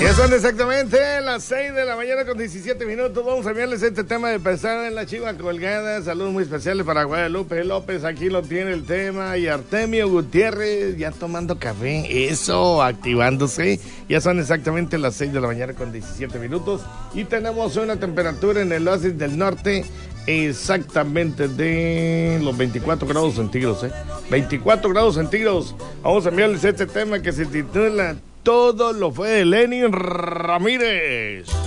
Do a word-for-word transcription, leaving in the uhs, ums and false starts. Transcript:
Ya son exactamente las seis de la mañana con diecisiete minutos. Vamos a enviarles este tema de pensar en la chiva colgada. Saludos muy especiales para Guadalupe López. Aquí lo tiene el tema. Y Artemio Gutiérrez ya tomando café. Eso, activándose. Ya son exactamente las seis de la mañana con diecisiete minutos. Y tenemos una temperatura en el oasis del norte exactamente de los veinticuatro grados centígrados. ¿eh? veinticuatro grados centígrados. Vamos a enviarles este tema que se titula Todo lo fue de Lenny Ramírez.